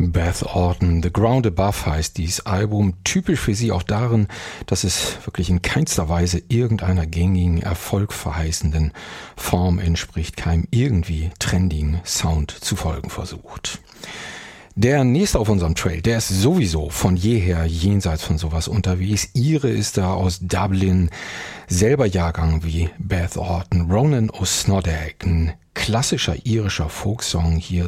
von Beth Orton. The Ground Above heißt dieses Album. Typisch für sie auch darin, dass es wirklich in keinster Weise irgendeiner gängigen, erfolgverheißenden Form entspricht, keinem irgendwie trendigen Sound zu folgen versucht. Der nächste auf unserem Trail, der ist sowieso von jeher jenseits von sowas unterwegs. Ihre ist da aus Dublin, selber Jahrgang wie Beth Orton, Ronan O'Snoddag, ein klassischer irischer Folksong hier